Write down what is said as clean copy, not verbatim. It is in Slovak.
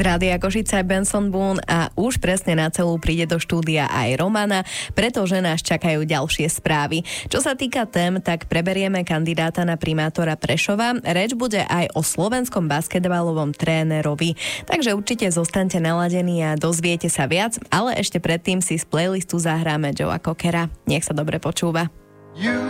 Rádia Košice Benson Boone a už presne na celú príde do štúdia aj Romana, pretože nás čakajú ďalšie správy. Čo sa týka tém, tak preberieme kandidáta na primátora Prešova. Reč bude aj o slovenskom basketbalovom trénerovi. Takže určite zostaňte naladení a dozviete sa viac, ale ešte predtým si z playlistu zahráme Joea Cockera. Nech sa dobre počúva.